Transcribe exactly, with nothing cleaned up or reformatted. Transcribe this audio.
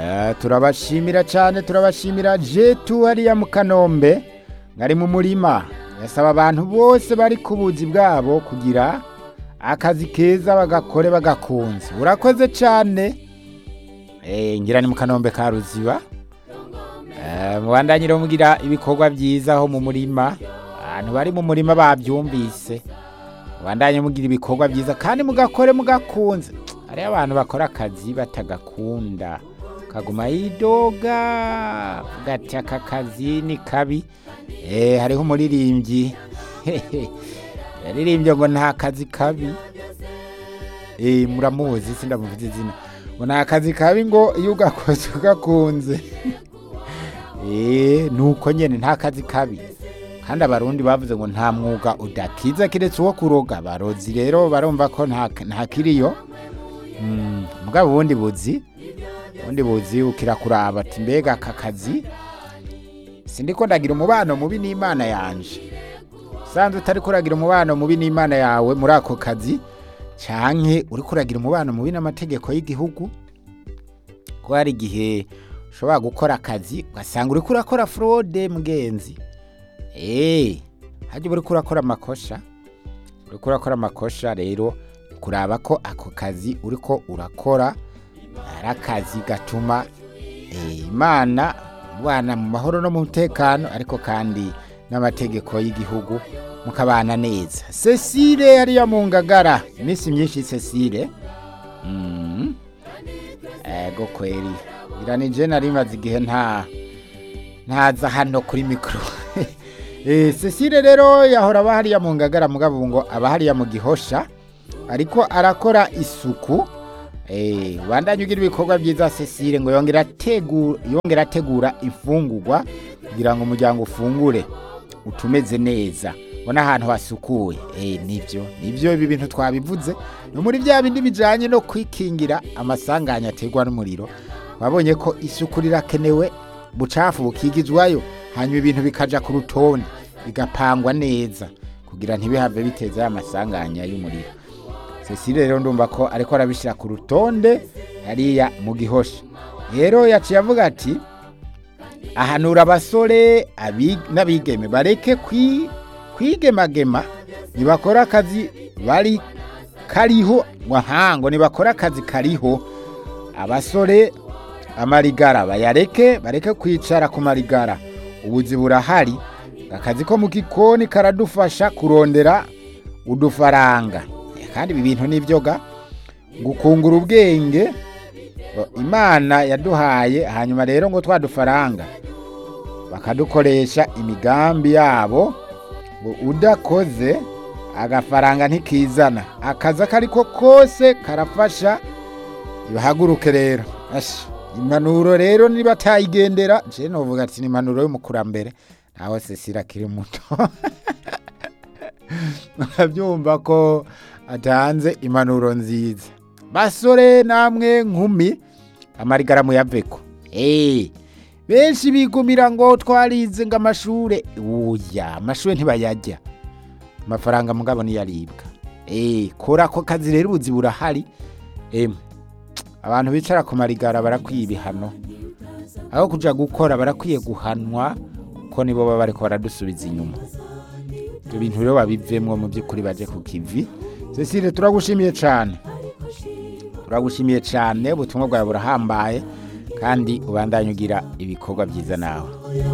Eh, turabashimira cyane turabashimira jetu hariya mu Kanombe ngari mu murima yasaba abantu bose bari ku buzi bwabo kugira akazi keza bagakore bagakunze. Urakoze cyane. Eh, ngira ni mu Kanombe ka Ruziba. Eh, mubandanyiro mugira ibikorwa byiza ho mu murima. Abantu bari mu murima bavyumvise. Mubandanye mugira ibikorwa byiza kandi mugakore mugakunze. Hari abantu bakora akazi batagakunda. Kaguma yidoga gati aka kazi ni kabi. Eh, hariho umuririmbyi yaririmbye ngo nta kazi kabi. Eh, muramuzi sindamuvuze izina ngo nta kazi kabi ngo iyo ugakoze ugakunze. Eh, nuko nyene nta kazi kabi kandi abarundi bavuze ngo nta mwuga udakiza kiretse uwo kuroga. Barozi rero barumva ko nta nta kiriyo. Mm, mugabo ubundi buzi ubundi buzi ukira kuraba ati mbega aka kazi sindiko ndagira umubano mubi n'Imana yanje. Sanze utari kuragira umubano mubi n'Imana yawe muri ako kazi canke uri kuragira umubano mubi n'amategeko y'igihugu. Ko hari igihe ushobora gukora akazi ugasanga uri kurakora fraude mugenzi. Eh, haje uri kurakora amakosha uri kurakora amakosha rero kuraba ko ako kazi uriko urakora ari akazi gatuma eh, Imana mubana mu mahoro no mu mutekano ariko kandi n'amategeko y'igihugu mukabana neza. Cecile hariya mu Ngagara imisi myinshi Cecile. Mm. Ego kweri iranije nari maze igihe nta ntaza hano kuri mikro. Eh, Cecile rero yahora bahariya mu Ngagara mugabo ngo abahariya mu Gihosha ariko arakora isuku. Eh, bandanye ugira ibikorwa byiza Cecile ngo yongera tegura yongera tegura ifungurwa kugira ngo umuryango ufungure utumeze neza bona ahantu hasukuye. Eh, nivyo nivyo ibi bintu twabivuze no muri bya bindi bijanye no kwikingira amasanganya ategwa n'umuriro. Wabonye ko isuku rirakenewe bucafu bukigizwayo hanyuma ibintu bikaja ku rutonde bigapangwa neza kugira ntibihave biteza amasanganya y'umuriro. Cecile rero ndumva ko ariko arabishira ku rutonde hariya mu Gihosha. Rero yaciye avuga ati ahanura abasore n'abigeme bareke kwi kwigemagema nibakora akazi bari kariho wahango nibakora akazi kariho. Abasore amarigara bayareke bareke kwicara ku marigara. Ubuzi burahari akazi ko mu gikoni karadufasha kurondera udufaranga kandi ibi bintu nivyoga gukungura ubwenge Imana yaduhaye hanyuma rero ngo twadufaranga bakadukoresha imigambi yabo ngo udakoze agafaranga ntikizana. Akaza kariko kose karafasha ibahaguruke rero. Ashi impanuro rero niba tayigendera je novuga ati ni impanuro y'umukurambere naho Cecile kiri muto. Nabyumva ko atanze impanuro nziza. Basore namwe nkumi amarigara mu yaveko. Eh, benshi bigumira ngo twarize ngo amashure. Uya amashure ntibayajya amafaranga mugabo ni yaribwa. Eh, kora ko kazi rero ubuzi burahari. Em, abantu bicara ku marigara barakwiye ibihano aho kuja gukora barakwiye guhanwa ko nibo baba bariko baradusubiza inyuma. Ibyo bintu rero babivemwo mu by'ukuri baje ku kivi. Cecile turagushimiye cyane turagushimiye cyane ubutumwa bwawe burahambaye kandi ubandanye ugira ibikorwa byiza nawe.